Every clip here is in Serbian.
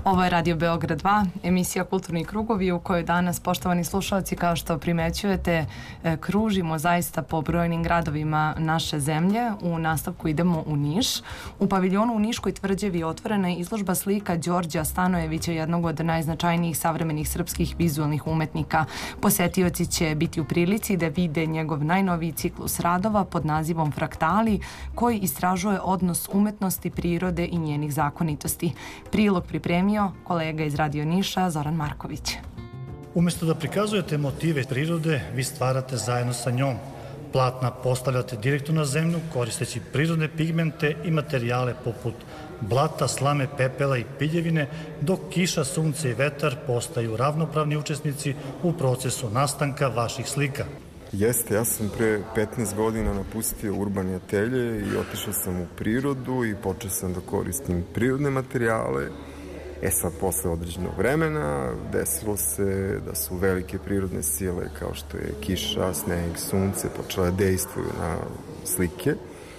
Ovo je Radio Beograd 2, emisija Kulturni krugovi u kojoj danas, poštovani slušalci, kao što primećujete, kružimo zaista po brojnim gradovima naše zemlje. U nastavku idemo u Niš. U paviljonu u Niškoj tvrđavi otvorena je izložba slika Đorđa Stanojevića, jednog od najznačajnijih savremenih srpskih vizualnih umetnika. Posetioci će biti u prilici da vide njegov najnoviji ciklus radova pod nazivom Fraktali, koji istražuje odnos umetnosti, prirode i njenih zakonitosti. Prilog pripremio kolega iz Radio Niša, Zoran Marković. Umjesto da prikazujete motive prirode, vi stvarate zajedno sa njom. Platna postavljate direktno na zemlju koristeći prirodne pigmente i materijale poput blata, slame, pepela i piljevine, dok kiša, sunce i vetar postaju ravnopravni učesnici u procesu nastanka vaših slika. Jeste, ja sam pre 15 godina napustio urbani atelje i otišao sam u prirodu i počeo sam da koristim prirodne materijale. Sad, posle određenog vremena, desilo se da su velike prirodne sile kao što je kiša, sneg, sunce počele da dejstvuju na slike.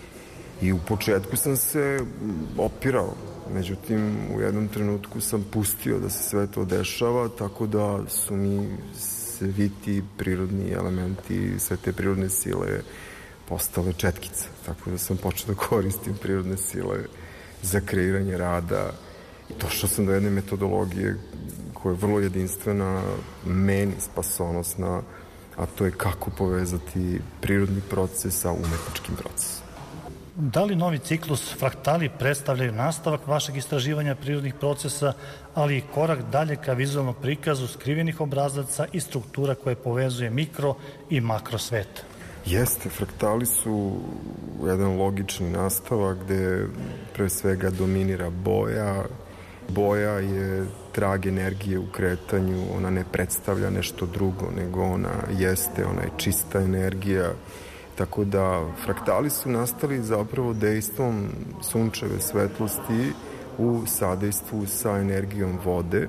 I u početku sam se opirao, međutim u jednom trenutku sam pustio da se sve to dešava, tako da su mi svi ti prirodni elementi, sve te prirodne sile postale četkice. Tako da sam počeo da koristim prirodne sile za kreiranje rada. I došao sam do jedne metodologije koja je vrlo jedinstvena, meni spasonosna, a to je kako povezati prirodni proces sa umetničkim procesom. Da li novi ciklus Fraktali predstavljaju nastavak vašeg istraživanja prirodnih procesa, ali i korak dalje ka vizualnom prikazu skrivenih obrazaca i struktura koje povezuje mikro i makro svet? Jeste, fraktali su jedan logični nastavak gde pre svega dominira boja. Boja je trag energije u kretanju, ona ne predstavlja nešto drugo, nego ona jeste, ona je čista energija. Tako da fraktali su nastali zapravo dejstvom sunčeve svetlosti u sadejstvu sa energijom vode,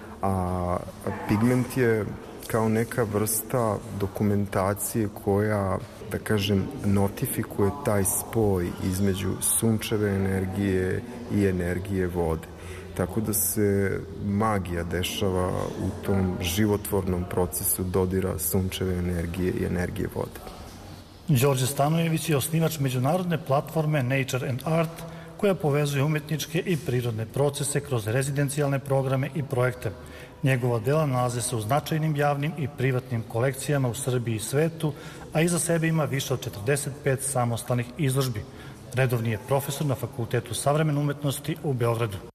a pigment je kao neka vrsta dokumentacije koja, da kažem, notifikuje taj spoj između sunčeve energije i energije vode. Tako da se magija dešava u tom životvornom procesu dodira sunčeve energije i energije vode. Đorđe Stanojević je osnivač međunarodne platforme Nature and Art, koja povezuje umetničke i prirodne procese kroz rezidencijalne programe i projekte. Njegova dela nalaze se u značajnim javnim i privatnim kolekcijama u Srbiji i svetu, a iza sebe ima više od 45 samostalnih izložbi. Redovni je profesor na Fakultetu savremene umetnosti u Beogradu.